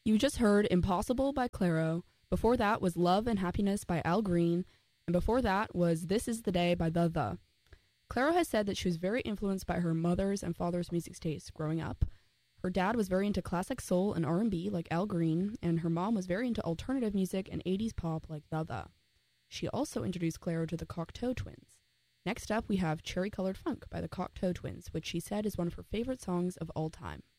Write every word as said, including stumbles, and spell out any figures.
You just heard Impossible by Clairo. Before that was Love and Happiness by Al Green. And before that was This Is the Day by The The. Clairo has said that she was very influenced by her mother's and father's music tastes growing up. Her dad was very into classic soul and R and B like Al Green, and her mom was very into alternative music and eighties pop like The The. She also introduced Clairo to the Cocteau Twins. Next up, we have Cherry Colored Funk by the Cocteau Twins, which she said is one of her favorite songs of all time.